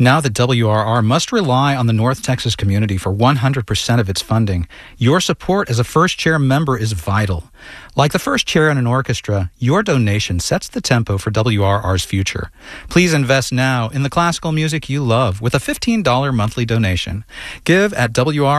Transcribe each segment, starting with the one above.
Now that WRR must rely on the North Texas community for 100% of its funding, your support as a first chair member is vital. Like the first chair in an orchestra, your donation sets the tempo for WRR's future. Please invest now in the classical music you love with a $15 monthly donation. Give at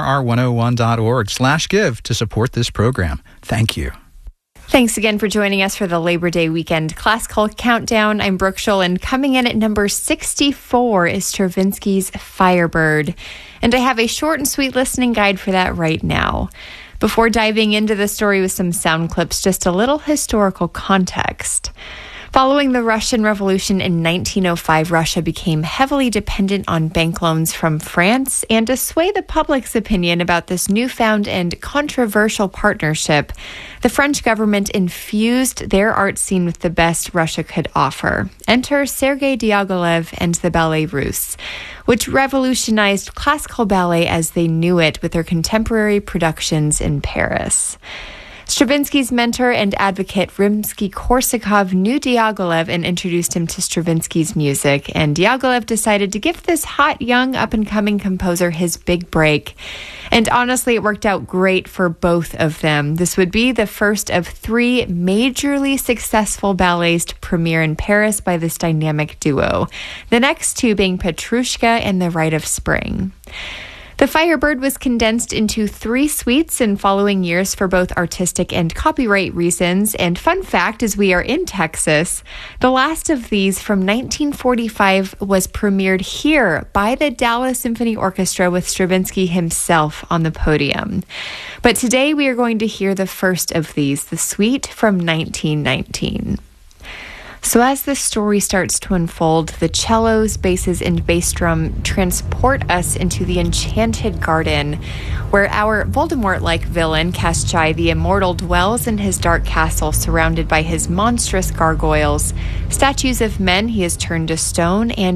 WRR101.org/give to support this program. Thank you. Thanks again for joining us for the Labor Day weekend Classical Countdown. I'm Brooke Scholl, and coming in at number 64 is Stravinsky's Firebird. And I have a short and sweet listening guide for that right now. Before diving into the story with some sound clips, just a little historical context. Following the Russian Revolution in 1905, Russia became heavily dependent on bank loans from France, and to sway the public's opinion about this newfound and controversial partnership, the French government infused their art scene with the best Russia could offer. Enter Sergei Diaghilev and the Ballet Russe, which revolutionized classical ballet as they knew it with their contemporary productions in Paris. Stravinsky's mentor and advocate Rimsky-Korsakov knew Diaghilev and introduced him to Stravinsky's music, and Diaghilev decided to give this hot, young, up-and-coming composer his big break. And honestly, it worked out great for both of them. This would be the first of 3 majorly successful ballets to premiere in Paris by this dynamic duo, the next 2 being Petrushka and The Rite of Spring. The Firebird was condensed into 3 suites in following years for both artistic and copyright reasons. And fun fact, as we are in Texas, the last of these from 1945 was premiered here by the Dallas Symphony Orchestra with Stravinsky himself on the podium. But today we are going to hear the first of these, the suite from 1919. So as the story starts to unfold, the cellos, basses, and bass drum transport us into the enchanted garden, where our Voldemort-like villain, Koschei the Immortal, dwells in his dark castle surrounded by his monstrous gargoyles, statues of men he has turned to stone, and